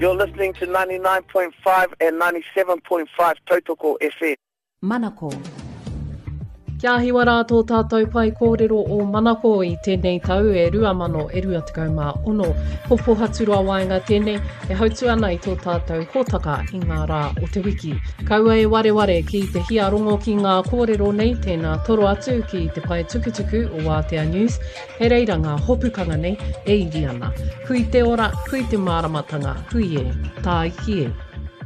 You're listening to 99.5 and 97.5 Tautoko FM. Manako. Kia hiwa rātou tātou pai kōrero o Manako i tēnei tau e 2026. Ko Pohaturua Waenga tēnei e hautu ana i tō tātou hōtaka i ngā rā o te wiki. Kaua e wareware ki te hiarongo ki ngā kōrero nei tēnā toro atu ki te pai tukutuku o Wātea News. He reira ngā hopukanga nei e iri ana. Hui te ora, hui te māramatanga, hui e, tā iki e.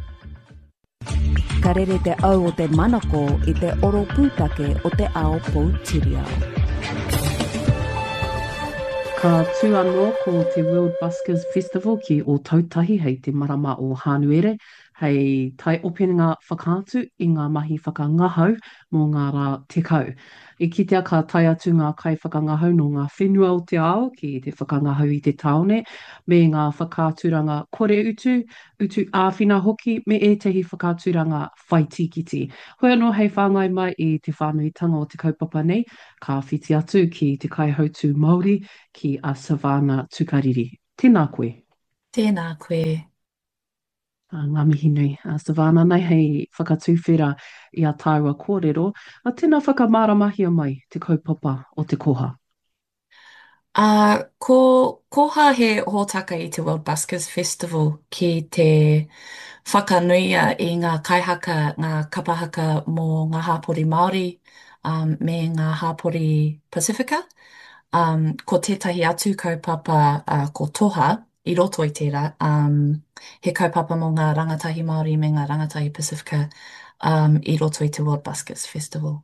Ka rere te au o te Manako i te oro pūtake o te ao Poutirau. Ka tū anō ko te World Buskers Festival ki o Tautahi hei te marama o Hānuere, hei tai openga whakaatu i ngā mahi whakangahau mō ngā rā tekau. I kitea ka tai atu ngā kai whakangahau no ngā whenua o te ao ki te whakangahau i te taone, me ngā whakāturanga kore utu, utu āwhina hoki, me e tehi whakāturanga whaitikiti. Hoi anō hei whāngai mai i te whānuitanga o te kaupapa nei, ka whiti atu ki te kaihautu Māori ki a Savannah Tukariri. Tēnā koe. Tēnā koe. Ngā mihi nui. Savannah, nei hei whakatuwhera i a tāua kōrero. Tēnā whakamaramahi mai te kaupapa o te koha. Koha he hōtaka i te World Buskers Festival ki te whakanuia i ngā kaihaka, ngā kapahaka mō ngā hāpori Māori me ngā hāpori Pasifika. Ko tētahi atu kaupapa ko Toha, i roto i tērā, he kaupapa mō ngā rangatahi Māori me ngā rangatahi Pasifika i roto i te World Buskers Festival.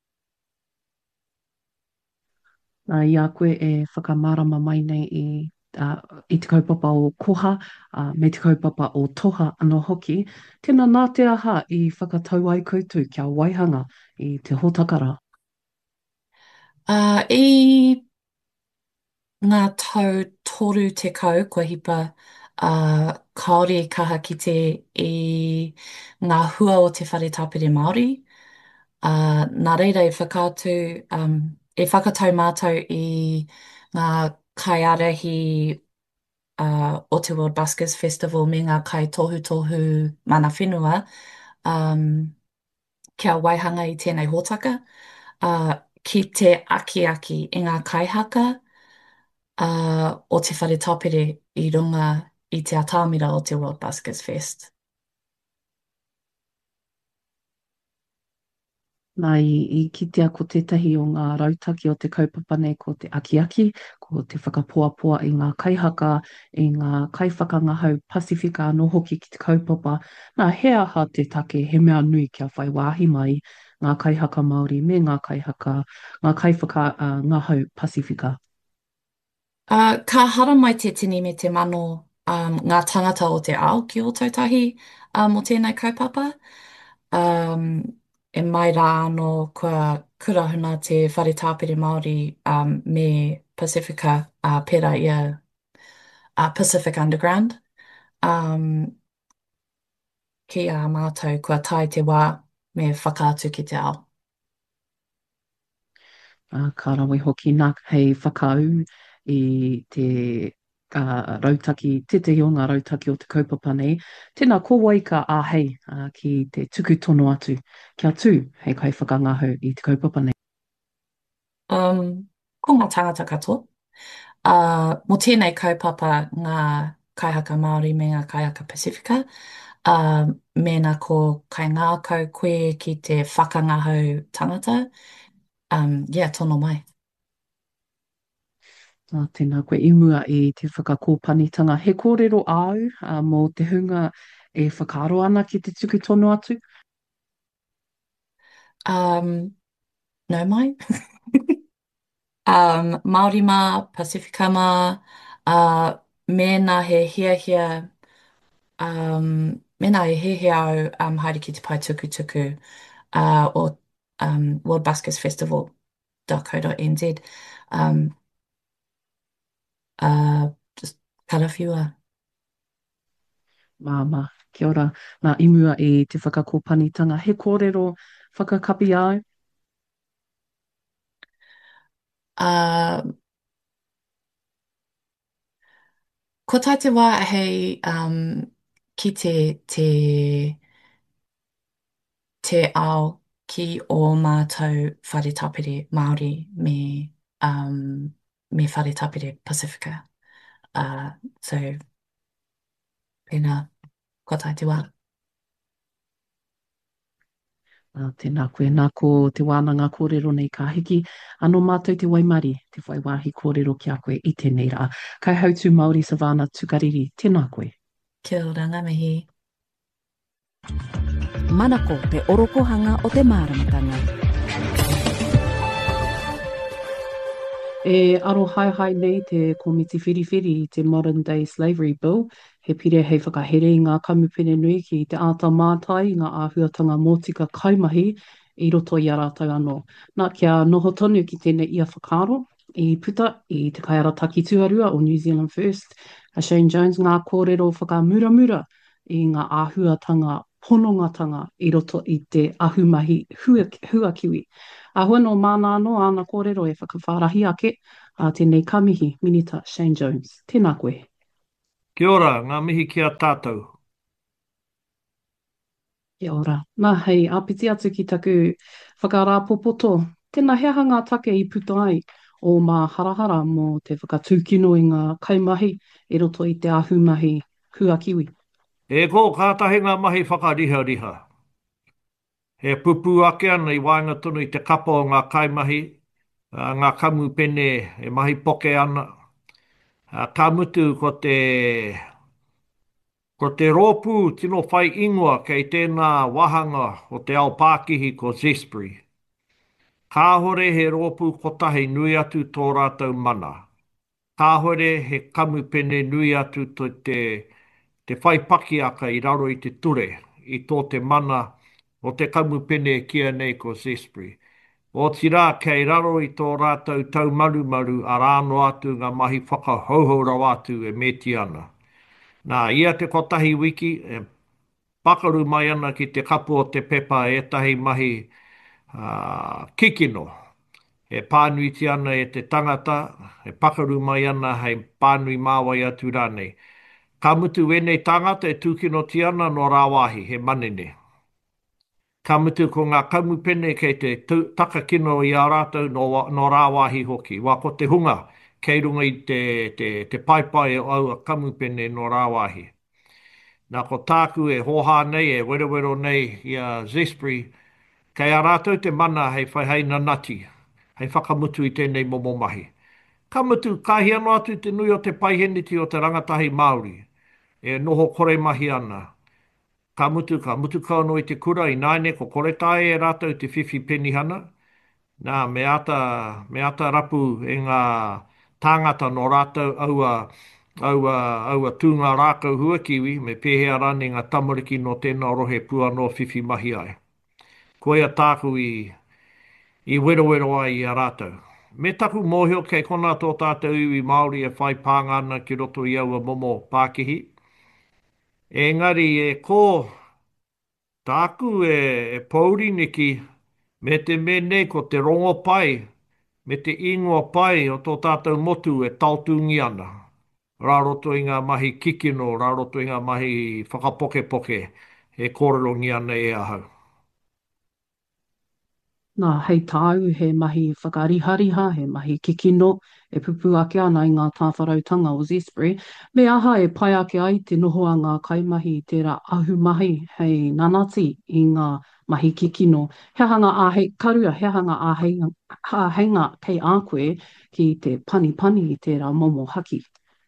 I a koe e whakamarama mai nei i te kaupapa o Koha, me te kaupapa o Toha anō hoki. Tēnā nā te aha i whakatau ai koutou kia waihanga i te hōtakara. I ngā tau toru te kau, kua hipa kaore kaha ki te i ngā hua o te whare tāpere Māori. Nā reira e whakātu, e whakatau mātou i ngā kaiarahi o te World Buskers Festival me ngā kai tohu mana whenua kia waihanga i tēnei hōtaka. Ki te aki i ngā kaihaka o te whare tāpere i runga i te atāmira o te World Buskers Fest. Nā i kitea ko tētahi o ngā rautaki o te kaupapa nei ko te aki, ko te whakapoapoa i ngā kaihaka, i ngā kaiwhakangahau Pasifika anō hoki ki te kaupapa. Nā he aha te take he mea nui kia whai wāhi mai ngā kaihaka Māori me ngā kaiwhakangahau Pasifika. Ka hara mai te tini me te mano ngā tangata o te ao ki o tautahi mo tēnei kaupapa. E mai rā anō kua kurahuna te whare tāpere Māori me Pasifika pērā ia Pacific Underground. Ki a mātou kua tai te wā me whakaatu ki te ao. Ka rawe hoki nā hei whakau i te rautaki, tetehi o ngā rautaki o te kaupapa nei. Tēnā kōwai ka āhei ki te tuku tono atu. Kia tū hei kai whakangahu i te kaupapa nei. Ko ngā tangata katoa. Mo tēnei kaupapa ngā kaihaka Māori me ngā kaihaka Pasifika. Mēnā ko kai ngākau koe ki te whakangahau tangata. Tono mai. Tēnā koe i mua i te whakakōpanitanga. He kōrero au mō te hunga e whakaaro ana ki te tuku tono atu? No mai. Māori mā, Pasifika mā, mēnā he hiahia, mēnā he hiahia au haere ki te pai tukutuku o World Buskers Festival.co.nz. Just karawhiua. Māma, kia ora. Nā imua i te whakakōpanitanga. He kōrero whakakapi au? Ko tai te wā hei ki te ao ki o mātou whare tapere Māori me whare tapere Pasifika. So, pēnā, kotai te wā. Tēnā koe, nā ko te wānanga kōrero nei ka hiki. Anō mātou te waimari, te whaiwāhi kōrero ki a koe i tēnei rā. Kai hautu Māori Savana Tukariri, tēnā koe. Kia ora, ngā mihi. Manako te orokohanga o te māramatanga. E aro hai nei te komiti whiriwhiri i te Modern Day Slavery Bill, he pire hei whakahere i ngā kamupene nui ki te āta mātai i ngā āhuatanga mōtika kaimahi i roto i a rātau anō. Nā kia noho tonu ki tēnei ia whakaro, i puta i te kaiara taki tuarua o New Zealand First, a Shane Jones ngā kōrero whakamuramura i ngā āhuatanga ponongatanga i roto i te ahumahi huakiwi. Ahua no mana anō ana kōrero e whakawhārahi ake a tēnei kamihi Minita Shane Jones. Tēnā koe. Kia ora, ngā mihi ki a tātou. Kia ora. Nā hei, āpiti atu ki taku whakarāpopoto. Tēnā heahanga take i puta ai o mā harahara mō te whakatūkino i ngā kaimahi i roto i te ahumahi huakiwi. E ko kātahi ngā mahi whakariha. He pupu ake ana i wāinga tonu i te kapa o ngā kaimahi, ngā kamu pene e mahi poke ana. Ka mutu ko te rōpū tino whai ingoa kei tēnā wahanga o te ao Pākihi ko Zespri. Kāhore he rōpū kotahi nui atu tō rātou mana. Kāhore he kamu pene nui atu tō te whai paki aka i raro i te ture, i tō te mana o te kamu pene kia nei ko Zespri. O tira kei raro i tō rātou tau maru a rāno atu ngā mahi whakahauhau atu e meti ana. Nā, ia te kotahi wiki, e pakaru mai ana ki te kapu o te pepa e tahi mahi kikino. E pānuiti ana e te tangata, e pakaru mai ana hei pānui māwai atu rānei. Ka mutu wenei tangata e tūkino ti ana no rāwahi, he manene. Ka mutu ko ngā kamupene kei te takakino i a rātou no rāwahi hoki. Wā ko te hunga kei runga i te paipai o au a kamupene no rāwahi. Nā ko tāku e hoha nei, e werewero nei i a Zespri, kei a rātou te mana hei whaihei nanati, hei whakamutu i tēnei momo mahi. Ka mutu kahi anō atu te nui o te paiheniti o te rangatahi Māori, e noho kore mahi ana. Ka mutu ka no i te kura i naine ko kore tae e rātou te whiwhi penihana. Nā, me ata rapu e ngā tāngata no rātou aua tūnga rākau huakiwi me pēhea rane ngā tamariki no tēnā rohe pua no whiwhi mahi ai. Ko ia tāku i wero ai i a rātou. Me taku mōhio kei kona tō tātou iwi Māori e whai pāngana ki roto i aua momo Pākihi. Engari e ko tāku e pauri niki me te menei ko te rongo pai, me te ingoa pai o tō tātou motu e tautungi ana. Rā roto i ngā mahi kikino, rā roto i ngā mahi whakapoke e kōrerongi ana e ahau. Nā, hei tāu, he mahi whakarihariha, he mahi kikino, e pupu ake ana i ngā tāwharautanga o Zespri. Me aha e pai ake ai te noho a ngā kaimahi i tērā ahu mahi, hei nanati i ngā mahi kikino. He hanga āhei, karua, he hanga āheinga kei a koe ki te pani i tērā momo haki.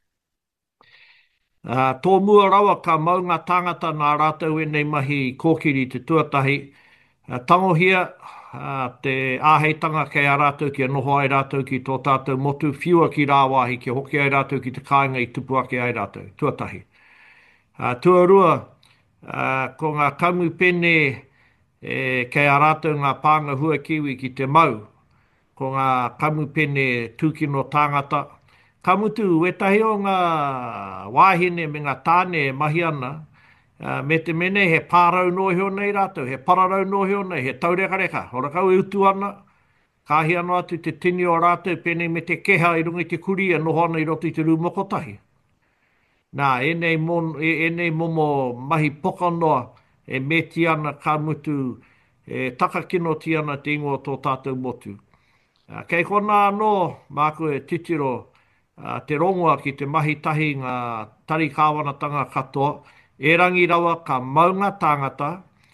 Tō mua rawa ka mau ngā tāngata nā rātou e nei mahi kōkiri te tuatahi. Tangohia, te āheitanga kei a rātou ki a noho ai rātou ki tō tātou motu, whiua ki rāwahi ki hoki ai rātou ki te kāinga i tupu ake ai rātou, tuatahi. Tuarua, ko ngā kamu pene kei a rātou ngā pānga hua kiwi ki te mau, ko ngā kamu pene tūkino tāngata. Ka mutu, wetahi o ngā wāhine me ngā tāne mahi ana, me te mene he pārau nohio nei rātou, he pararau nohio nei, he taureka, ora kau e utu ana, kāhi anō atu te tini o rātou pene me te keha i runga i te kuri e noho ana i roto i te rūmokotahi. Nā, enei momo mahi poka noa e meti ana ka mutu e takakino ti ana te ingoa tō tātou motu. Kei kona anō, māku e titiro, te rongoa ki te mahi tahi ngā tari kāwanatanga katoa, e rangi rawa ka maunga tāngata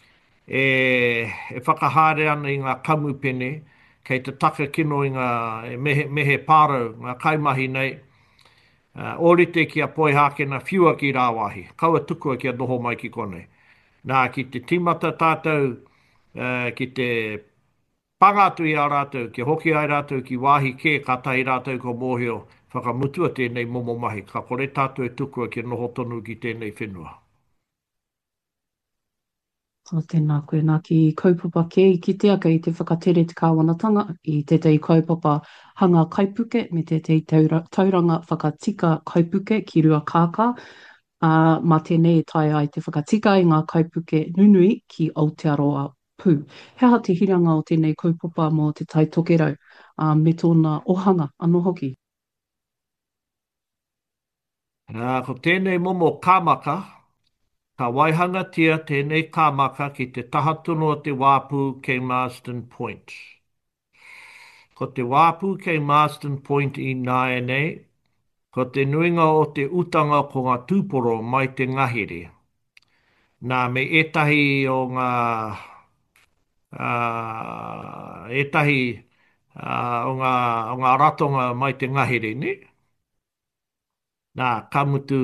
e whakahāre ana i ngā kamu pene, kei te taka kino i ngā mehe pārau, ngā kaimahi nei, orite ki a poe hākena whiua ki rāwahi, kaua tukua ki a noho mai ki konei. Nā, ki te timata tātou, ki te pangatu i a rātou, ki hoki ai rātou ki wāhi kē kātai rātou ko mōhio, whakamutua tēnei momo mahi, ka kore tātou e tukua ki noho tonu ki tēnei whenua. O tēnā koe nā ki kaupapa ke i kitea kei te whakatere te kāwanatanga i tētei kaupapa hanga kaipuke me tētei tauranga whakatika kaipuke ki rua kākā. Mā tēnei e tai ai te whakatika i ngā kaipuke nunui ki Aotearoa pū. Hea te hiranga o tēnei kaupapa mō te tai tokerau me tōna ohanga anō hoki. Ko tēnei momo kāmaka, ka waihanga tia tēnei kāmaka ki te taha tono o te wāpū kei Marsden Point. Ko te wāpū kei Marsden Point i nei, ko te nuinga o te utanga ko ngā tūporo mai te ngahere. Nā me etahi o ngā etahi o ngā ratonga mai te ngahere, ne? Nā, ka mutu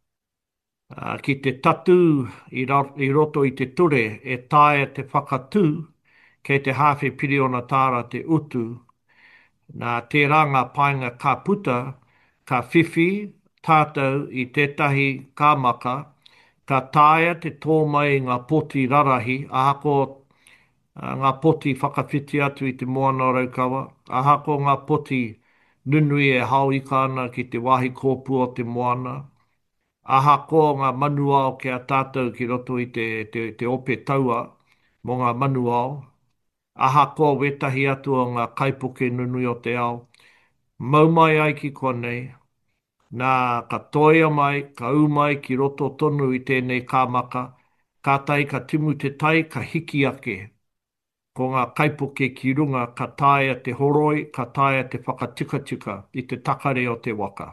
ki te tatu i roto i te ture e tae te whakatū kei te hawhi piriona tāra te utu. Nā tērā ngā painga ka puta, ka whiwhi tātou i tētahi kāmaka, ka tāia te tōmai ngā poti rarahi, ahako ngā poti whakawhiti atu i te moana raukawa, ahako ngā poti nunui e hau ika ana ki te wahi kōpua o te moana, aha ko ngā manuao ki a tātou ki roto i te ope taua mō ngā manuao. Aha ko wetahi atu o ngā kaipuke nunui o te ao. Maumai ai ki konei, nā ka toia mai, ka umai ki roto tonu i tēnei kāmaka, ka tai ka timu te tai, ka hiki ake. Ko ngā kaipuke ki runga, ka taia te horoi, ka taia te whakatikatika i te takare o te waka.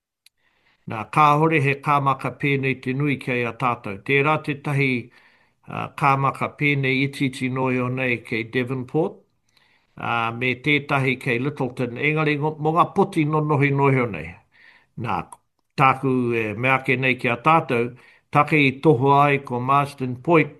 Nā kāhore he kāmaka pēnei te nui kei a tātou. Tērā te tahi kāmaka pēnei ititi noi o nei kei Devonport, me tētahi kei Littleton, engari mō ngā poti no nohi nohi o nei. Nā, tāku mea ke nei ki a tātou, take i toho ai ko Marsden Point,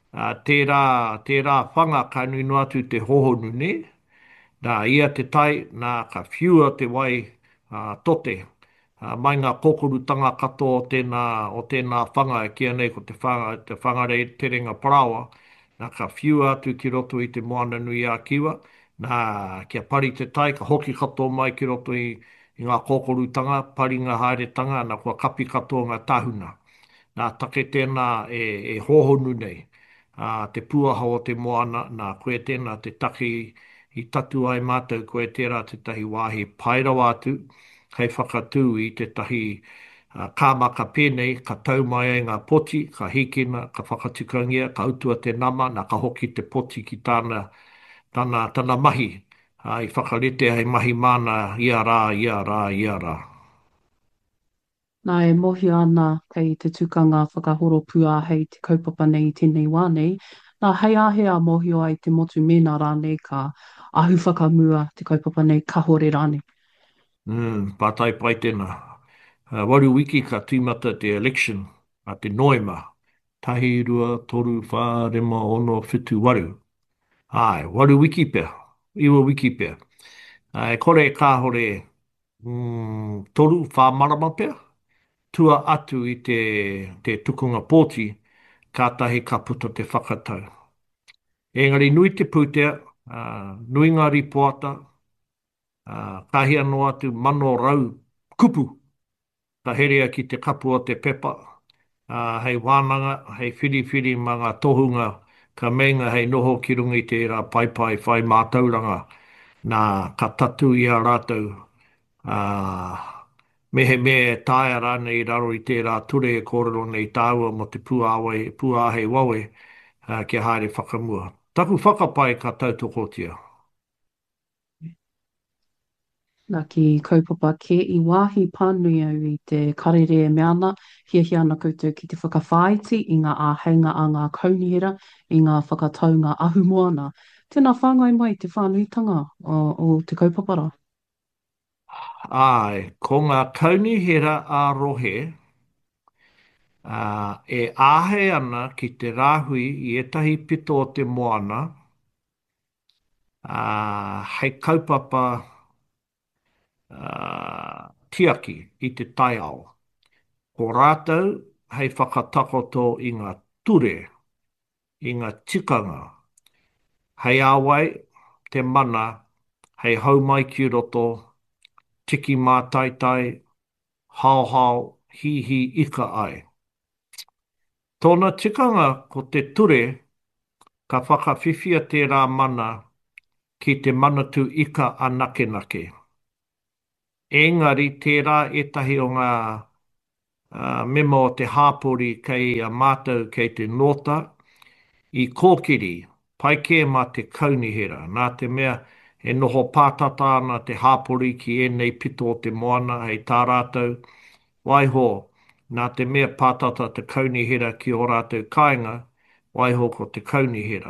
tērā whanga ka nui no atu te hohonu ne. Nā, ia te tai, nā ka whiua te wai tote, mai ngā kokorutanga katoa o tēnā whanga e kia nei ko te whanga rei te ringa parawa, nā ka whiu atu ki roto i te moana nui a kiwa, nā kia pari te tai, ka hoki katoa mai ki roto i ngā kokorutanga, pari ngā haeretanga, nā kua kapi katoa ngā tahuna. Nā take tēnā e hohonu nei, te puaha o te moana, nā koe tēnā te take i tatu ai mātou koe tērā te tahi wāhi pairawa atu, kei whakatū i te tahi kāmaka pēnei, ka tau mai ai ngā poti, ka hikina, ka whakatikangia, ka utua te nama, nā ka hoki te poti ki tāna mahi, i whakarete ai mahi mana, ia rā, ia rā, ia rā. Nā e mohi ana kei te tukanga whakahoro pua hei te kaupapa nei tēnei wānei, nā hei ahea mohi o ai te motu mena rānei ka ahu whakamua te kaupapa nei kahore rānei. Pātai pai tēnā. Waru wiki ka tīmata te election a te noema. Tahi, rua, toru, whā, rema, ono, whitu, waru. Ai, waru wiki pēr. Iwa wiki pēr. Ai, kore kāhore toru, whā marama pēr. Tua atu i te tukunga pōti, kātahi ka puta te whakatau. Engari nui te pūtea, nui ngā ripoata, kahi anō atu mano rau kupu, ka herea ki te kapu o te pepa, hei wānanga, hei whiriwhiri ma ngā tohunga, ka meinga hei noho ki rungi te rā paipai whai mātauranga, nā ka tatu i a rātou mehe me tāia rānei i raro i tērā ture e kōrero nei tāua mo te puāhe wawe kia haere whakamua. Taku whakapai ka tautoko. Nā ki kaupapa ke i wāhi pānui au i te karere e meana, hia ana koutou ki te whakawhāiti i ngā āheinga a ngā kaunihera, i ngā whakataunga ahu moana. Tēnā whāngai mai te whānuitanga o te kaupapara. Ai, ko ngā kaunihera a rohe, e āhei ana ki te rāhui i etahi pito o te moana, hei kaupapa tiaki i te tai ao. Ko rātou, hei whakatakoto i ngā ture, i ngā tikanga. Hei āwai, te mana, hei haumai ki roto, tiki mātaitai, hao, hihi ika ai. Tōna tikanga ko te ture, ka whakawhiwhia tērā mana ki te manatu ika anake nake. Engari, tērā etahi o ngā memo o te hāpori kei a mātou kei te nota, i kōkiri, pai kē mā te kaunihera. Nā te mea e noho pātata ana te hāpori ki e pito o te moana hei tā rātou. Waiho, nā te mea pātata te kaunihera ki o rātou kāinga, waiho ko te kaunihera.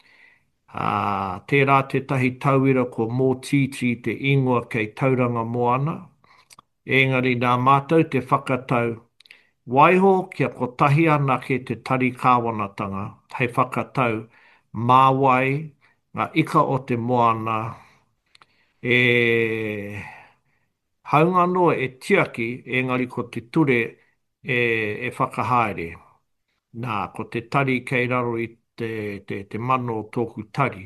Tērā te tahi tauira ko mō titi te ingoa kei tauranga moana. Engari nā mātou te whakatau. Waiho kia ko tahi anake te tari kāwanatanga, hei whakatau, māwai, ngā ika o te moana, e haunganoa e tiaki, engari ko te ture e whakahaere. Nā, ko te tari kei raro i te mano o tōku tari.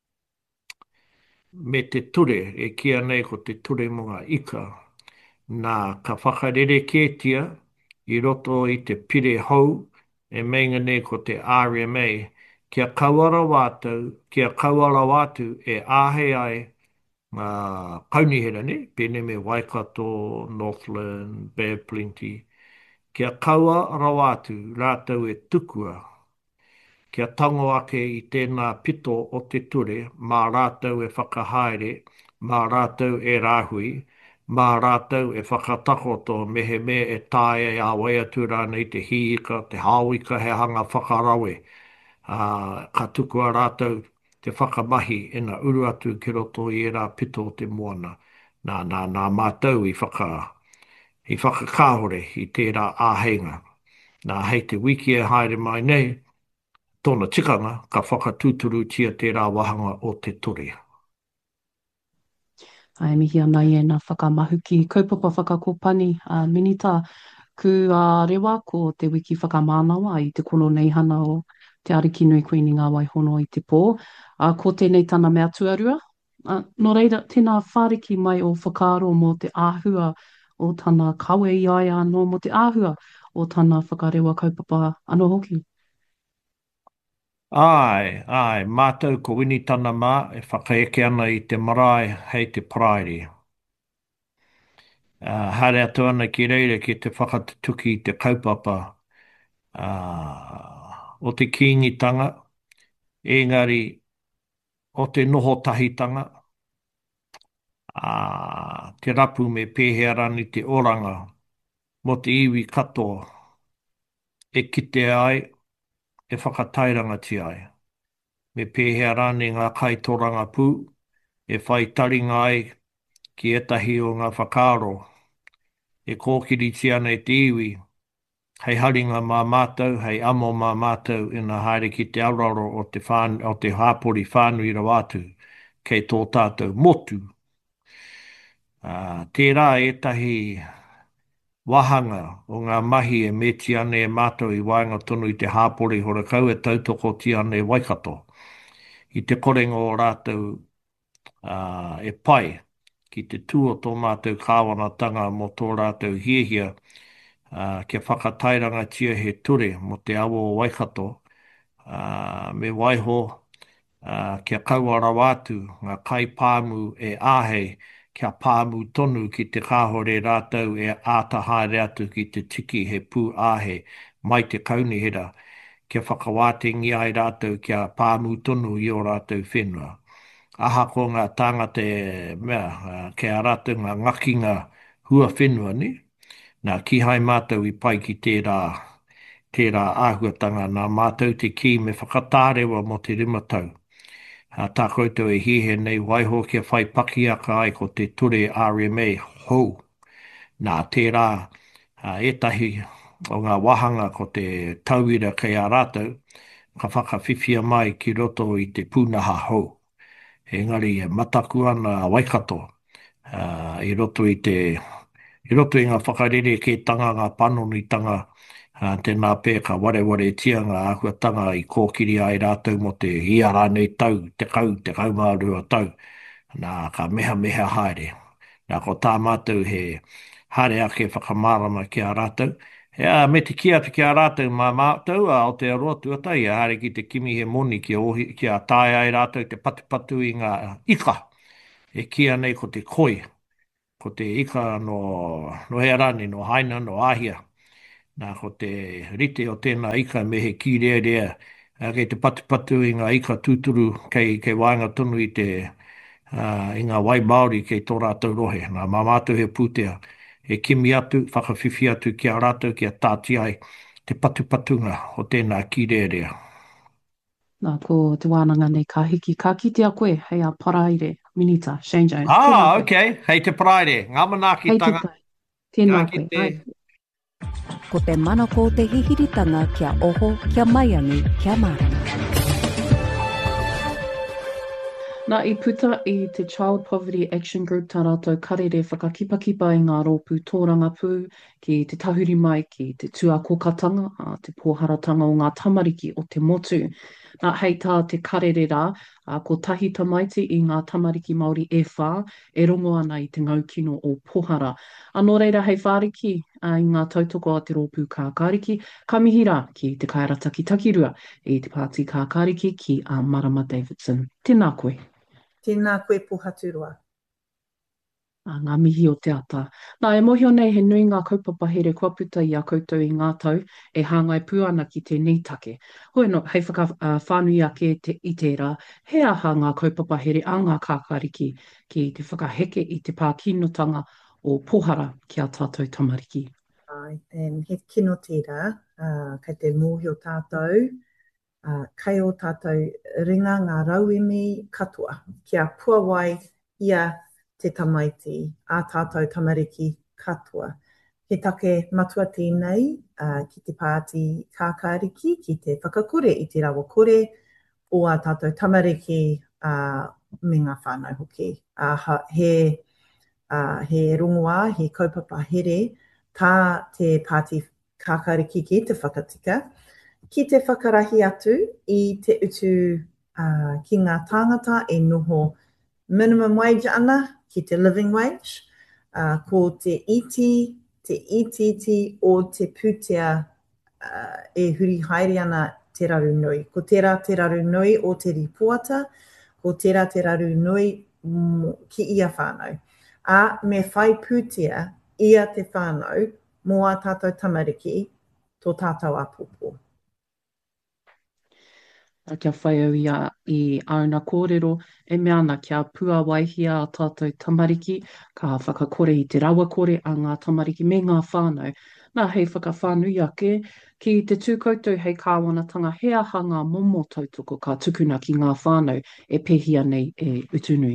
Me te ture, e kia nei ko te ture mo ngā ika. Nā, ka whakarere kētia i roto i te pire hou, e meinga nei ko te RMA, kia kauara wātu e āhei ai ngā kaunihera ne, pēne me Waikato, Northland, Bear Plenty, kia kaua rawatu rātou e tukua, kia tango ake i tēnā pito o te ture, mā rātou e whakahaere, mā rātou e rāhui, mā rātou e whakatakoto mehe me e tāia i a waiatu rānei te hiika, te hāwika he hanga whakarawe. Ka tukua rātou te whakamahi e na uru atu ki roto i e rā pito o te moana. Nā mātou i whakakāhore i tērā āheinga. Nā hei te wiki e haere mai nei, tōna tikanga ka whakatūturu tia tērā wahanga o te ture. Ai mihi ana i nā whakamahu ki kaupapa whakakopani minita ku rewa ko te wiki whakamānawa i te kono nei hana o te ariki nui kuini ngā waihono i te pō. Ko tēnei tana mea tuarua. No reira, tēnā whāriki mai o whakaaro mo te āhua o tana kawe i ai anō mo te āhua o tana whakarewa kaupapa anō hoki. Mātou ko wini tana mā e whakaeke ana i te marae hei te prairi. Hare atu ana ki reira ki te whakatuki i te kaupapa o te kīngitanga, engari o te noho tahitanga, te rapu me pēhea rani te oranga, mo te iwi katoa, e kite ai, e whakatairanga ti ai. Me pēhea rani ngā kaitoranga pū, e whai taringa ai ki etahi o ngā whakaaro, e kōkiri ti ana e te iwi, hei haringa mā mātou, hei amo mā mātou ina haere ki te auraro o te hāpori whānui rawatu, kei tō tātou motu. Tērā etahi wahanga o ngā mahi e meti ane e mātou i waenga tonu i te hāpori horakau e tautoko ti ane e Waikato. I te korenga o rātou e pai ki te tū o tō mātou kāwanatanga mo tō rātou hiehia kia whakatairanga tia he ture mo te awo o Waikato me waiho kia kauara wātu ngā kai pāmu e āhei kia pāmu tonu ki te kāhore rātou e ātahaere atu ki te tiki he pū āhe mai te kaunihera, kia whakawātengi ai rātou kia pāmu tonu i o rātou whenua. Aha ko ngā tāngata kia rātou ngā ngakinga hua whenua ni, nā ki hai mātou i pai ki tērā āhuatanga, nā mātou te ki me whakatārewa mo te rimatau. Tā koutou e hihe nei waiho kia whai pakiaka ai ko te ture RMA hou. Nā tērā etahi o ngā wahanga ko te tauira kei a rātou, ka whakawhiwhia mai ki roto i te pūnaha hou. Engari e mataku ana Waikato i roto i ngā whakarere ke tanga ngā panonitanga tēnā pē ka wareware tia ngā ahuatanga i kōkiri ai rātou mo te ia rānei tau, te kaumārua tau, nā ka meha haere. Nā ko tā mātou he haere ake whakamārama ki a rātou. Me te kia ki a rātou mā mātou o te aroa tuatai, haere ki te kimi he moni ki a tāi ai rātou te patupatu i ngā ika. E kia nei ko te koi, ko te ika no Herani, no Haina, no Ahia. Nā ko te rite o tēnā ika me he ki rea, kei te patupatu i ngā ika tūturu kei wainga tonu i ngā wai Māori kei tō rātou rohe. Nā mā mātou he pūtea, e kimi atu, whakawhiwhi atu ki a rātou ki a tāti ai te patupatunga o tēnā ki rea. Nā ko te wānanga nei ka hiki, ka kite a koe, hei a paraire, Minita, Shane Jones. Okay, hei te paraire, ngā manaki tanga. Hei te tai, tēnā koe. Ko te manako te hihiritanga kia oho, kia maiangi, kia marama. Nā i puta i te Child Poverty Action Group tā rātou karere whakakipakipa i ngā rōpū tōranga pū ki te tahuri mai ki te tuakokatanga, te pōharatanga o ngā tamariki o te motu. Nā hei tā te karere rā, ko tahi tamaiti i ngā tamariki Māori e whā, e rongo ana i te ngaukino o pohara. Anō reira hei whāriki i ngā tautoko a te rōpū kākāriki, ka mihi rā ki te kairataki takirua i te pāti kākāriki ki a Marama Davidson. Tēnā koe. Tēnā koe pohaturua. Ngā mihi o te ata. Nā, e mohio nei he nui ngā kaupapa here kua puta i a koutou i ngā tau e hāngai pū ana ki te neitake. Hoi no, hei whakawhānui ake i tērā, he aha ngā kaupapa here a ngā kākāriki ki te whakaheke i te pākinotanga o pohara ki a tātou tamariki. He kino tērā, kei te mōhio tātou, kai o tātou ringa ngā rauemi katoa, kia puawai ia te tamaiti, a tātou tamariki katoa. He take matua tēnei ki te pāti kākāriki, ki te whakakore i te rawa kore o a tātou tamariki me ngā whānau hoki. He rongoā, he kaupapa here, tā te pāti kākāriki ki te whakatika, ki te whakarahi atu i te utu ki ngā tāngata e noho minimum wage ana ki te living wage, ko te iti o te pūtea e huri haere ana te raru nui. Ko tērā te raru nui o te ripoata, ko tērā te raru nui ki ia whānau. Me whai pūtea ia te whānau mō a tātou tamariki tō tātou apopo. Kia whai au ia i auna kōrero, e mea ana kia pua waihia a tātou tamariki, ka whakakore i te rawa kore a ngā tamariki me ngā whānau. Nā hei whakawhānui ake, ki te tūkoutou hei kāwanatanga, he aha ngā momo tautoko ka tukuna ki ngā whānau e pehia nei e utunui.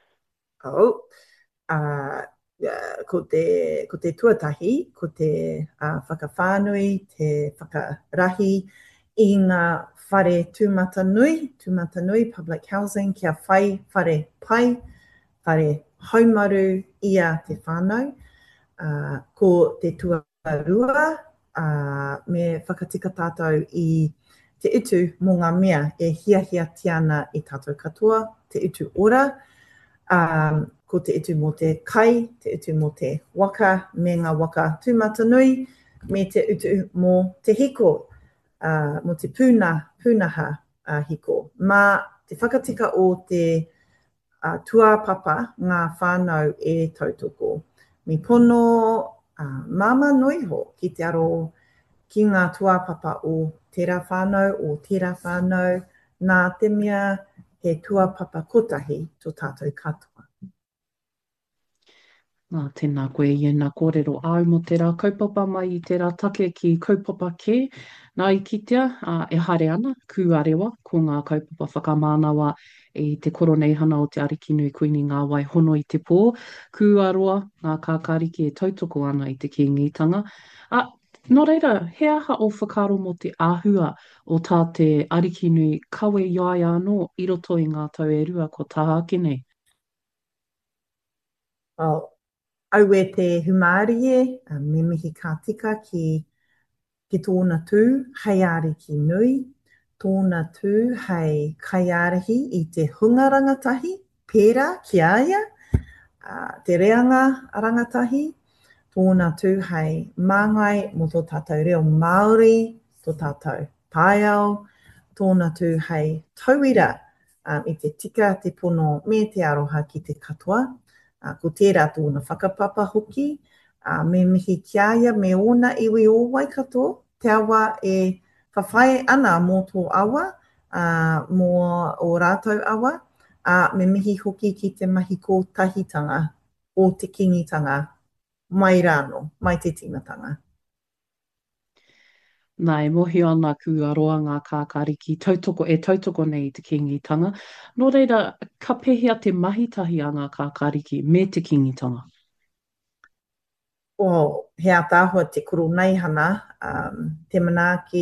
Ko te tuatahi, ko te whakawhānui, te whakarahi i ngā whare tūmata nui, public housing, kia whai whare pai, whare haumaru ia te whānau, ko te tuarua, me whakatika tātou i te utu mō ngā mea e hiahia tiana i tātou katoa, te utu ora, ko te utu mō te kai, te utu mō te waka, me ngā waka tūmata nui, me te utu mō te hiko, mo te pūnaha hiko. Mā te whakatika o te tuapapa ngā whānau e tautoko. Mi pono mama noiho ki te aro ki ngā tuapapa o tērā whānau, o tērā whānau, nā te mea he tuapapa kotahi tō tātou katoa. Nā, tēnā koe i nā kōrero au mo tērā kaupapa mai i tērā take ki kaupapa kē. Nā i kitea, e haere ana, kūarewa, ko ngā kaupapa whakamānawa i te koroneihana o te Arikinui Kuini ngā wai hono i te pō. Kūaroa, ngā kākāriki e tautoko ana i te kīngitanga. Nō reira, he aha o whakaro mo te āhua o tā te Arikinui kawe iai anō i roto i ngā tau e rua ko tā ake nei? Well, au e te humārie, me mihi ka tika ki tōna tū, hei ariki nui, tōna tū hei kaiarahi i te hunga rangatahi, pērā ki aia, te reanga rangatahi, tōna tū hei māngai mo tō tātou reo Māori, tō tātou pāiao, tōna tū hei tauira i te tika, te pono me te aroha ki te katoa. Ko tērā tōna whakapapa hoki, me mihi kiaia me ona iwi o wai katoa, te awa e whawhai ana mō tō awa, mō o rātou awa, me mihi hoki ki te mahi kōtahitanga o te kingitanga mai rāno, mai te tingatanga. Nā, e mohi ana kūaroa ngā kākāriki tautoko nei i te kingitanga. Nō reira, ka pehea te mahitahi a ngā kākāriki me te kingitanga? He atāhua te koro neihana, te manaaki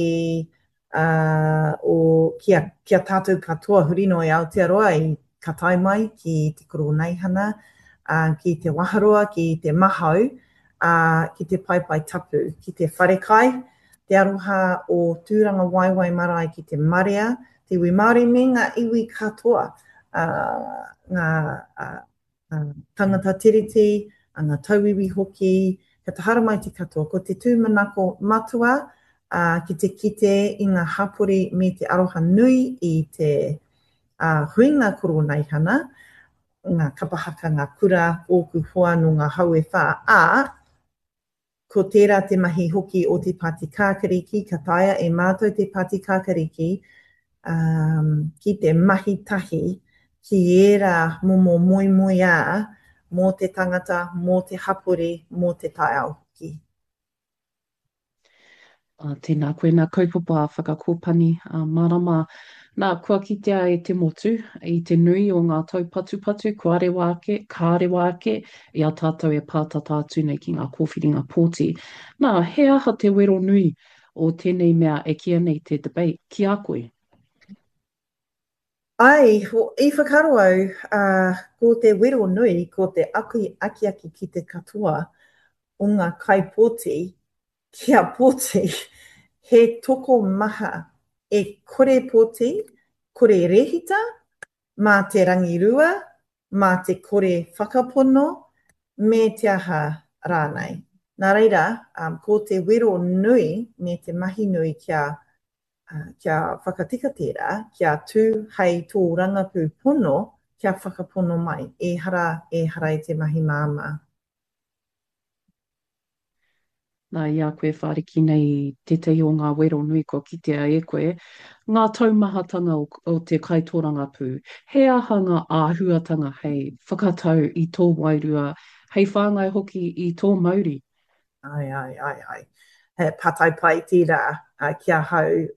kia tātou katoa hurino i Aotearoa i ka tai mai ki te koro neihana, ki te waharoa, ki te mahau, ki te paipai tapu, ki te wharekai, te aroha o tūranga waiwai marae ki te marea, te iwi Māori me ngā iwi katoa, ngā tangata tiriti, ngā tauiwi hoki, ka tahara mai te katoa, ko te tūmanako matua, ki te kite i ngā hapori me te aroha nui i te huinga koro neihana, ngā kapahaka, ngā kura, ōku hoa no ngā hau e whā, ko tērā te mahi hoki o te pāti kākariki, ka taia e mātou te pāti kākariki, ki te mahi tahi, ki era momo moi moi mō te tangata, mō te hapori, mō te taiao hoki. Tēnā koe nā kaupapa whakakōpani marama. Nā, kua kitea e te motu i te nui o ngā tau patu, kua rewa ake, kā rewa ake, i a tātou e pātata atu nei ki ngā kōwhiringa pōti. Nā, he aha te wero nui o tēnei mea e kia nei te debate, ki a koe? Ai, i whakaro au, ko te wero nui, ko te aki ki te katoa o ngā kaipōti, kia pōti, he toko maha e kore pōti, kore rehita, mā te rangirua, mā te kore whakapono, me te aha rānei. Nā reira, ko te wero nui me te mahi nui kia whakatika tērā, kia tū hei tō rangapū pono, kia whakapono mai, e hara i te mahi māma. Nā, ia koe whāriki nei te tei o ngā wero nui ko kitea e koe, ngā taumahatanga o te kaitōranga pū. He aha ngā āhuatanga hei whakatau i tō wairua, hei whāngai hoki i tō mauri? Ai. He patai pai tira kia hau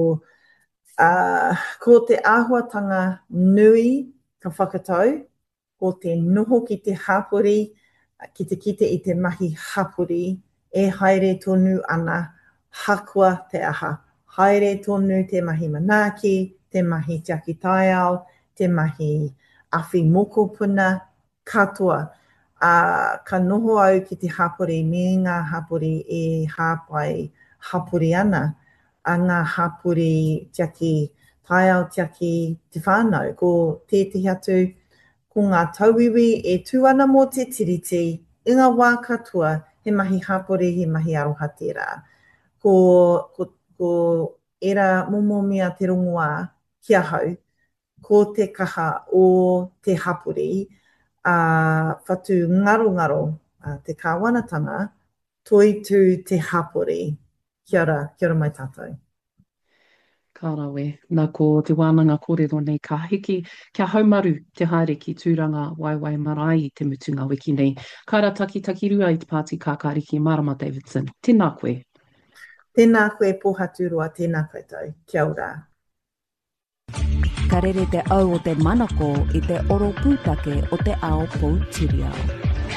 ko te āhuatanga nui ka whakatau, ko te noho ki te hapori, ki te kite i te mahi hapori, e haere tonu ana hakua te aha. Haere tonu te mahi manaaki, te mahi tiaki taiao, te mahi awhi moko puna, katoa. Ka noho au ki te hapori, me ngā hapori e hāpai hapori ana. Ngā hapori tiaki taiao, tiaki te whānau, ko tētahi atu, ko ngā tauiwi e tū ana mō te tiriti, i ngā wā katoa, he mahi hapori, he mahi aroha tērā. Ko era momo mea te rongoā kia hau, ko te kaha o te hapuri, whatu ngaro, te kāwanatanga, toi tū te hapuri. Kia ora mai tātou. Ka rawe, nā ko te wānanga kōrero nei ka hiki kia haumaru te haere ki tūranga Waiwai Marae i te mutunga wiki nei. Kaira taki rua i te pāti kākāriki Marama Davidson. Tēnā koe. Tēnā koe pōhaturua, tēnā koutou. Kia ora. Ka rere te au o te manako i te oro pūtake o te ao Poutireo.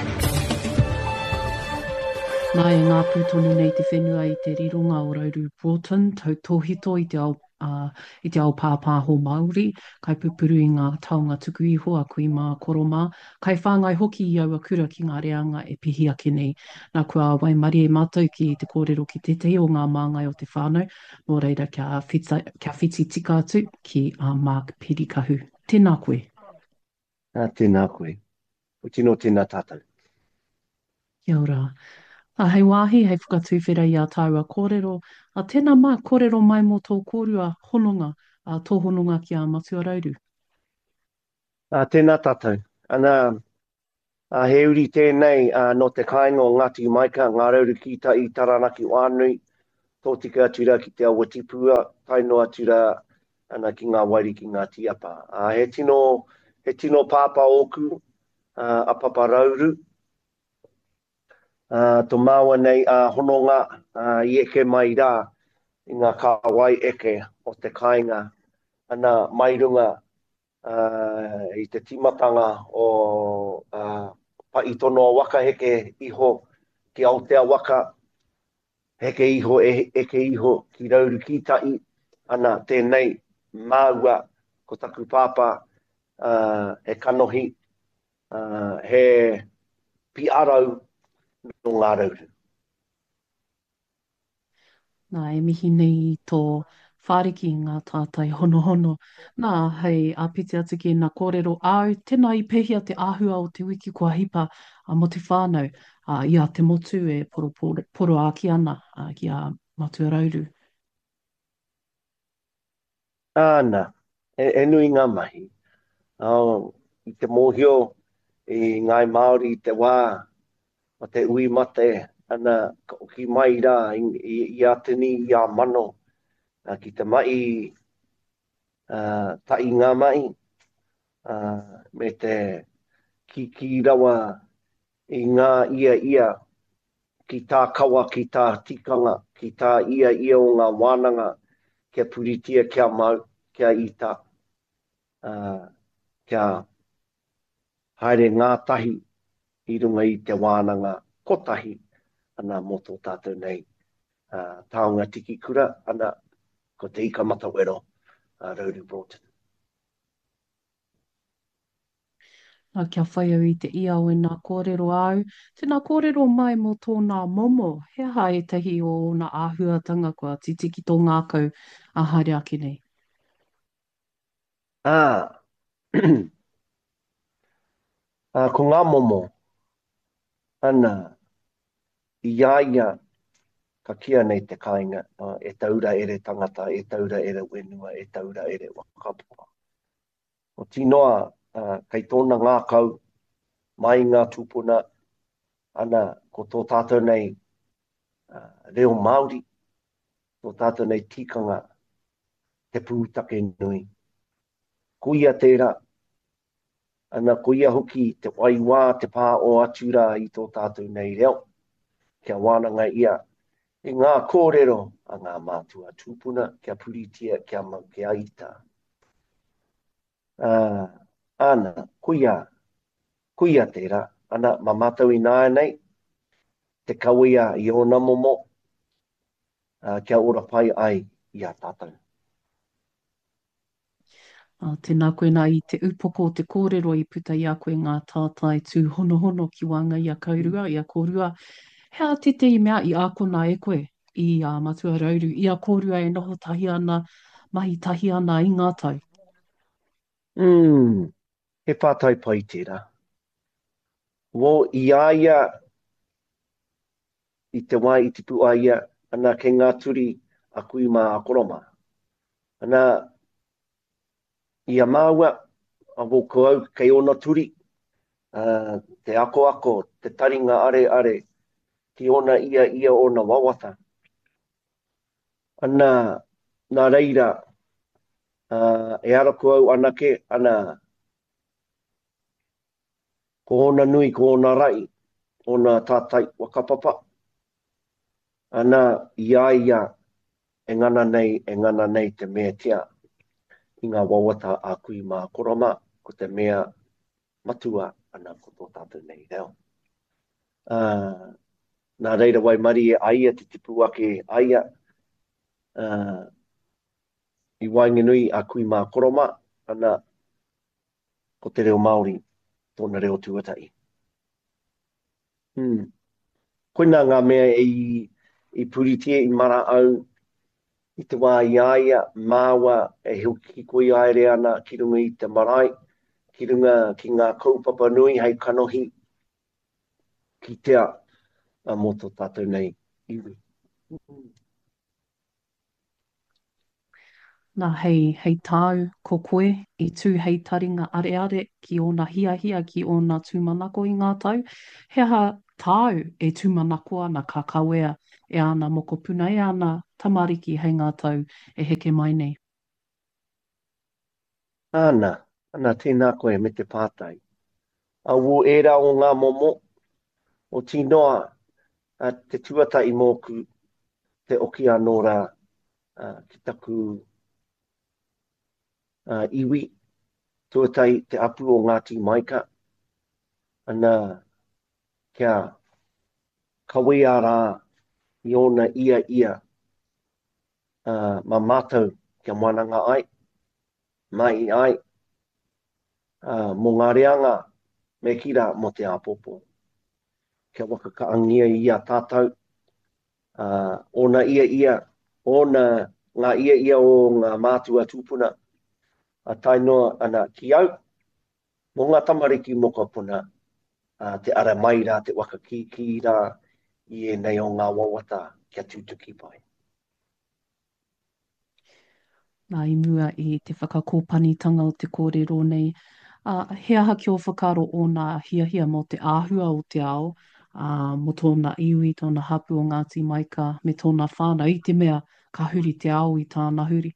Nā e ngā pūtonu nei te whenua i te rironga o Rauru Broughton, tau tōhito i te ao pāpā ho Māori, kai pupuru i ngā taonga tuku iho a kui mā koroma, kai whāngai hoki i aua kura ki ngā reanga e pihi ake nei. Nā kua waimari e mātou ki te kōrero ki tetehi o ngā māngai o te whānau, mō reira kia whiti tika atu ki a Mark Perikahu. Tēnā koe. Tēnā koe. O tino tēnā tātou. Kia ora. Hei wāhi, hei whakatūwhera i a tāua kōrero. Tēnā mā kōrero mai mō tō kōrua hononga, tō hononga ki a Matua Rauru. Tēnā tātou. Ana, he uri tēnei no te kāinga o Ngāti Maika, ngā rauru ki ta i Taranaki Wānui, tō tika atura ki te awa tipua, taino atura ana ki ngā wairi ki ngā tiapa. He tino pāpā oku, a Papa Rauru, tō māua nei hononga i eke mai rā i ngā kāwai eke o te kāinga. Ana mairunga i te timatanga o paitono waka heke iho ki Aotea waka, heke iho eke iho ki Rauru Kitai. Ana tēnei māua ko taku pāpā e kanohi he piarau no ngā rauru. Nā, e mihi nei tō whāriki ngā tātai hono. Nā, hei āpiti atu ki ngā kōrero au, tēnā i pehia te āhua o te wiki kua hipa mo te whānau. Ia te motu e poro āki ana ki a Matua Rauru. Āna, e nui ngā mahi. I te mōhio i ngai Māori i te wā, o te ui mate, ana ki mai rā i atini i a mano, ki te mai tai ngā mai, me te ki rawa i ngā ia, ki tā kawa, ki tā tikanga, ki tā ia o ngā wānanga, kia puritia, kia mau, kia ita, kia haere ngā tahi i runga i te wānanga kotahi, ana mō tō tātou nei. Taonga tiki kura, ana ko te ika matawero, Rauru Broughton. Kia whai au i te ia o nā kōrero au. Tēnā kōrero mai mō tōna momo, he aha e tahi o nā āhuatanga kua titiki tō ngākau a haere ake nei. Ko ngā momo, ana, ia, ka kia nei te kāinga, e taura ere tangata, e taura ere wenua, e taura ere wakapoa. O tinoa, kei tōna ngā kau, mai ngā tūpuna, ana, ko tō tātou nei reo Māori, tō tātou nei tikanga, te pūtake nui. Kuia tērā, ana kuia hoki te waiwā, te pā o atura i tō tātou nei reo, kia wānanga ia, e ngā kōrero a ngā mātua tūpuna, kia puritia, kia mau, kia ita. Ana, kuia tērā, ana mamatau i nāia nei, te kawea i ona momo, kia ora pai ai i a tātou. Tēnā koe nā i te upoko o te kōrero i puta i a koe ngā tātai tū hono ki wanga i a kaurua, i a kōrua. Hea tete i mea i a kona e koe i a Matua Rauru, i a kōrua e noho tahi ana, mahi tahi ana i ngā tau. He pātai pai tērā. Wo i aia, i te wai i te pu aia, ana ke ngā turi a kui mā a koroma. Ana, ia māua, a woko au kei ona turi, te ako ako, te taringa are are, ki ona ia ona wawata. Ana, nā reira, e ara ko au anake, ana, ko ona nui, ko ona rai, ona tātai wakapapa. Ana, ia, e ngana nei te mea tia, i ngā wawata a kui mā koroma, ko te mea matua ana ko tō tātou nei reo. Nā reira wai mari e aia te tipu ake aia, i wainga nui a kui mā koroma, ana ko te reo Māori, tōna reo tuatai. Koina ngā mea i puritia i mara au, i te wā i aia, māua e huki koi aere ana ki runga i te marae, ki runga ki ngā kaupapa nui hei kanohi, ki tea a moto tātou nei iwi. Nā hei tāu ko koe i tū hei taringa are ki ona hia ki ona tūmanako i ngā tau. He aha tāu e tūmanako ana ka kawea e ana mokopuna e ana tamariki hei ngā tau e heke mai nei. Ana tēnā koe me te pātai. A wu era o ngā momo, o tinoa te tuatai mōku te oki anōra ki taku iwi, tuatai te apu o Ngāti Maika, ana kia kawea rā i ona ia ma mātou kia moananga ai, mai ai, mō ngā reanga me kira mo te apopo. Kia waka kaangia i a tātou, ona ona ngā ia o ngā mātua tūpuna, a tainoa ana ki au, mō ngā tamariki mokopuna, te ara mai rā, te waka ki rā, i e nei o ngā wawata kia tūtuki pai. Nā i mua i te whakakōpanitanga o te kōrero nei. He aha ki o whakaro o nā hia mo te āhua o te ao, mo tōna iwi, tōna hapu o Ngāti Maika, me tōna whānau, i te mea ka huri te ao i tāna huri.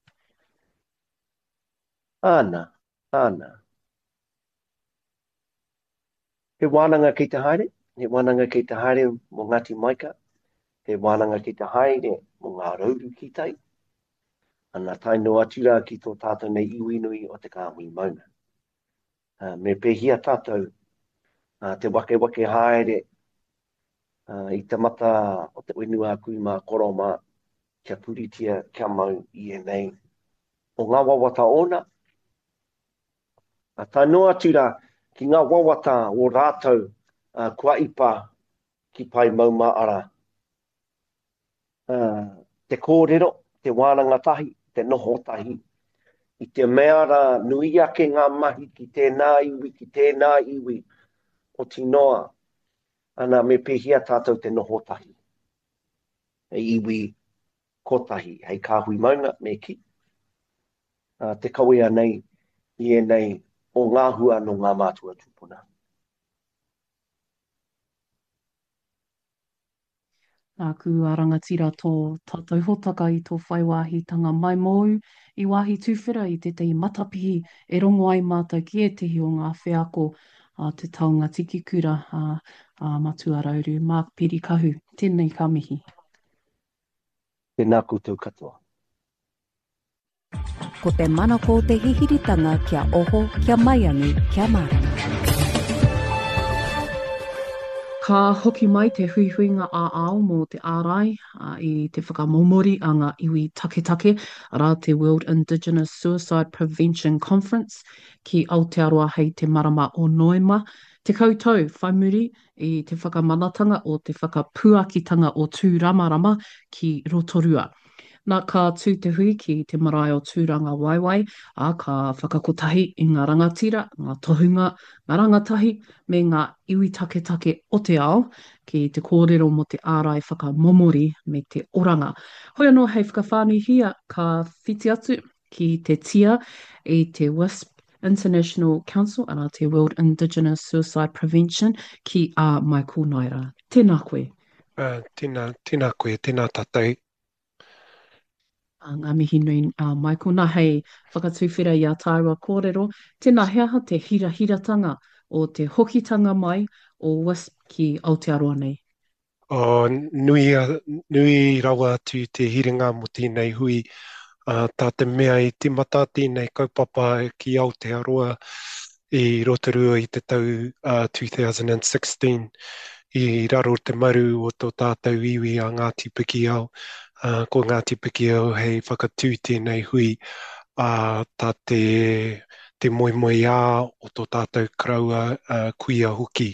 Ana. He wānanga ki te haere, mō Ngāti Maika, he wānanga ki te haere mō ngā rauru ki tai. Ana taino atura ki tō tātou nei iwi nui o te kāhui mauna. Me pehia tātou te wake haere i te mata o te wenua kui mā koroma kia puritia kia mau i e nei. O ngā wawata ona, taino atura ki ngā wawata o rātou kua ipa ki pai mauma ara. Te kōrero, te wānanga tahi, te noho tahi. I te mea rā nui ake ngā mahi ki tēnā iwi, o tinoa, ana me pehia tātou te noho tahi. E iwi kotahi, hei kāhui maunga me ki. Te kawea nei, i e nei, o ngā hua no ngā mātua tūpuna. Nā ku arangatira tō tātou hotaka i tō whaiwāhitanga mai mou, i wāhi tūwhera i te tei matapihi e rongo ai mātou ki e tehi o ngā wheako te taonga tiki kura matua rauru. Mark Pirikahu, tēnei ka mihi. Tēnā koutou katoa. Ko te manako te hihiritanga kia oho, kia mai anu, kia marama. Ka hoki mai te huihuinga a ao mō te ārai i te whakamomori a ngā iwi take rā te World Indigenous Suicide Prevention Conference ki Aotearoa hei te marama o Noema. Te koutou whaimuri i te whakamanatanga o te whakapuakitanga o Tūramarama ki Rotorua. Nā ka tū te hui ki te marae o Tūranga Waiwai, ka whakakotahi i ngā rangatira, ngā tohunga, ngā rangatahi, me ngā iwi take o te ao, ki te kōrero mo te ārai whakamomori me te oranga. Hoi anō hei whakawhānui hia, ka whiti atu ki te tia i te WISP International Council ana te World Indigenous Suicide Prevention ki a Michael Naira. Tēnā koe. Tēnā koe, tēnā tātou. Ngā mihi nui Michael, nā hei whakatuwhera i a Tāua kōrero, tēnā heaha te hirahiratanga o te hokitanga mai o WISP ki Aotearoa nei. Nui rawa atu te hiringa mo tēnei hui. Tā te mea i timata tēnei kaupapa ki Aotearoa i rotorua i te tau 2016 i raro te maru o tō tātou iwi a Ngāti Piki Ao. Ko Ngāti Piki Ao hei whakatū tēnei hui tā te moe ā o tō tātou kraua kuia hoki.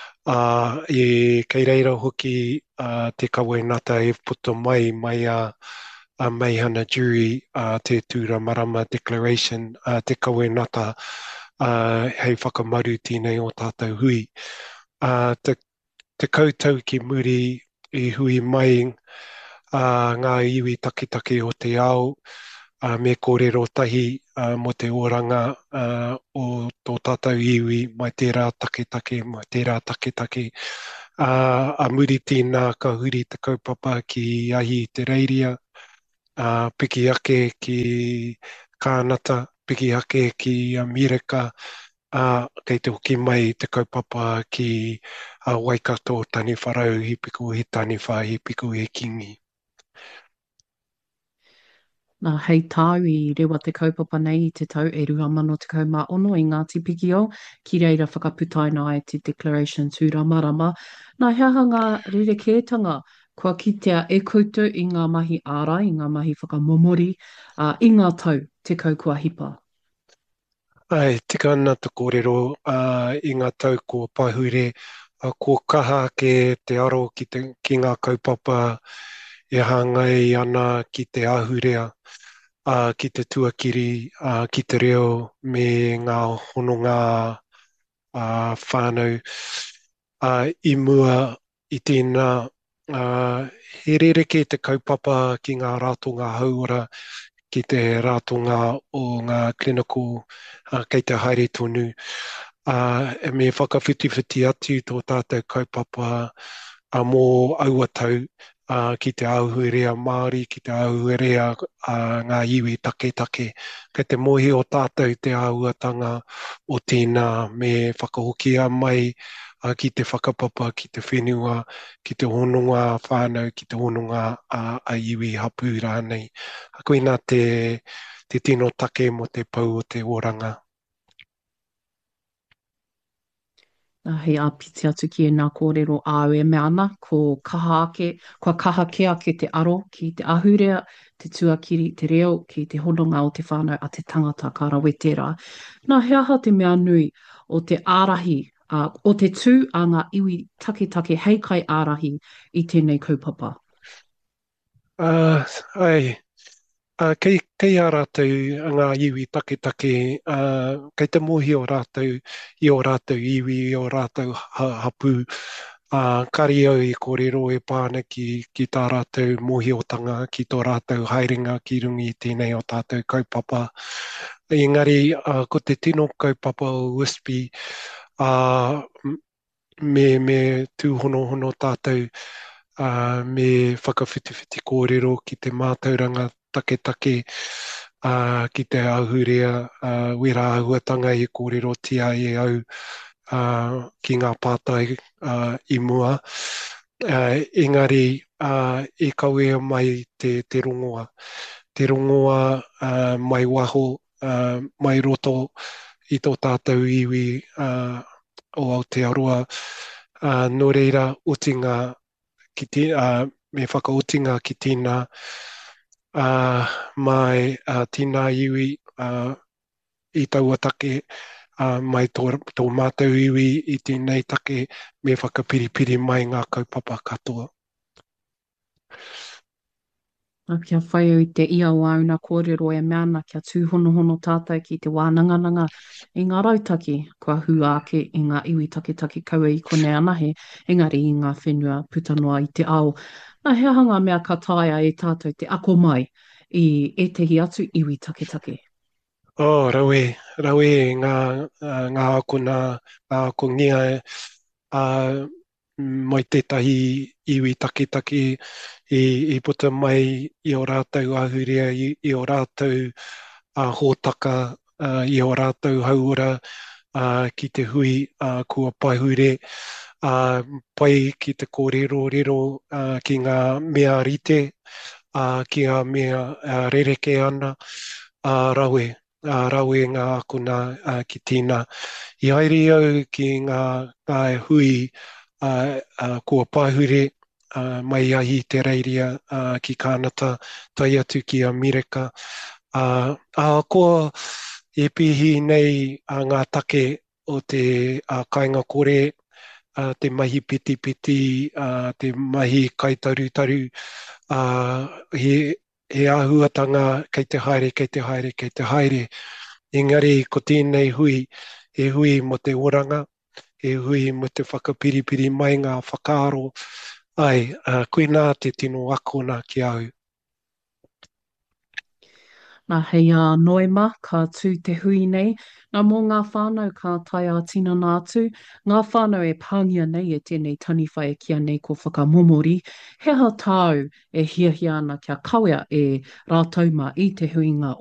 Kei reira hoki te kawainata e puto mai a Meihana Jury te Tura Marama Declaration, te kawainata hei whakamaru tēnei o tātou hui. Te koutou ki muri i hui mai ngā iwi takitaki o te ao, me kōrero tahi mo te oranga o tō tātou iwi mai tērā takitaki. A muri tēnā ka huri te kaupapa ki ahi te reiria, piki ake ki Kānata, piki ake ki Amerika, kei te hoki mai te kaupapa ki Waikato, tani wharau, hipiku he tani wha, hipiku he kingi. Nā hei tāu i rewa te kaupapa nei i te tau e 2016 i Ngāti Piki Ao, ki reira whakaputaina ai te Declaration Tura Marama. Nā heaha ngā rerekētanga kua kitea e koutou i ngā mahi ārai, i ngā mahi whakamomori, i ngā tau te kaukua hipa. Tika ana te kōrero i ngā tau ko pahure, ko kaha ke te aro ki ngā kaupapa e hangai ana ki te ahurea, ki te tuakiri, ki te reo me ngā hononga whānau. I mua i tēnā, he rereke te kaupapa ki ngā ratonga hauora, ki te ratonga o ngā clinical kei te haere tonu. Me whakawhitiwhiti atu tō tātou kaupapa mō auatau ki te ahurea Māori, ki te ahurea ngā iwi take. Kei te mohi o tātou te auatanga o tēnā me whakahokia mai ki te whakapapa, ki te whenua, ki te hononga whānau, ki te hononga a iwi hapu rānei. Koina te tino take mo te pau o te oranga. Hei āpiti atu ki e nā kōrero āue me ana, kua kaha ke ake te aro ki te ahurea, te tuakiri, te reo, ki te hononga o te whānau a te tangata ka rawe tērā. Nā heaha te mea nui o te ārahi, o te tū a ngā iwi take hei kai ārahi i tēnei kaupapa. Kei a rātou ngā iwi take, kei te mohi o rātou, i o rātou iwi, i o rātou hapu, kari au i kōrero e pāna ki tā rātou mohi o tanga, ki tō rātou haerenga ki rungi i tēnei o tātou kaupapa. Engari, ko te tino kaupapa o WISPI, me tūhono tātou, me whakawhitiwhiti kōrero ki te mātauranga take, ki te ahurea, wera ahuatanga i kōrero tia e au ki ngā pātai i mua. Engari, e kauea mai te rongoa. Te rongoa mai waho, mai roto i tō tātou iwi o Aotearoa. Nō reira, utinga me whakautinga ki tēnā mai tīnā iwi i taua take mai tō mātou iwi i tēnei take me whakapiripiri mai ngā kaupapa katoa. Kia whai au te ia o auna kōrero e meana kia tūhonohono tātai ki te wānangananga i ngā rautaki kua hu ake i ngā iwi take kaua i kone anahe, engari i ngā whenua putanoa i te ao. Nā hea hanga mea ka taia e tātou te ako mai e tehi atu iwi take take. Rawe ngā akuna, ko ngia mai tētahi iwi take take i puta mai i o rātou ahurea, i o rātou hōtaka, i o rātou hauora ki te hui kua paihure, pai ki te kōrero rero ki ngā mea rite, ki ngā mea rereke ana, rawe. Rawe ngā akuna ki tīna. I haere au ki ngā hui kua pāhure mai ahi te reiria ki Kānata, tai atu ki Amerika. Koa e pihi nei ngā take o te kāinga kore, te mahi piti piti, te mahi kaitarutaru, he āhuatanga kei te haere, kei te haere, kei te haere. Engari, ko tēnei hui, e hui mo te oranga, e hui mo te whakapiripiri mai ngā whakaaro. Ai, koe nā te tino akona ki au. Nā hei noema ka tū te hui nei, nā mō ngā whānau ka tai a tina nātu, ngā whānau e pāngia nei e tēnei taniwhai e kia nei ko whakamomori, he ha tāu e hiahia ana kia kawea e rātauma i te huinga